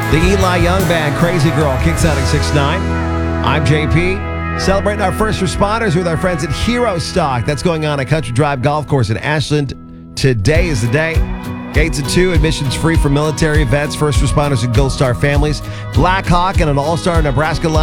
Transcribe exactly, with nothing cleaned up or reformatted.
The Eli Young Band, Crazy Girl, kicks out at six nine. I'm J P. Celebrating our first responders with our friends at Hero Stock. That's going on at Country Drive Golf Course in Ashland. Today is the day. Gates at two, admissions free for military vets, first responders, and Gold Star families. Black Hawk and an all-star Nebraska line.